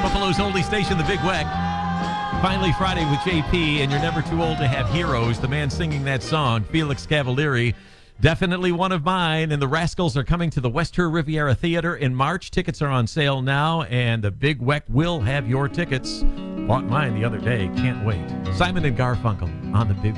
Buffalo's oldie station, The Big Weck. Finally Friday with JP, and you're never too old to have heroes. The man singing that song, Felix Cavalieri, definitely one of mine. And the Rascals are coming to the West-Her Riviera Theater in March. Tickets are on sale now, and The Big Weck will have your tickets. Bought mine the other day. Can't wait. Simon and Garfunkel on The Big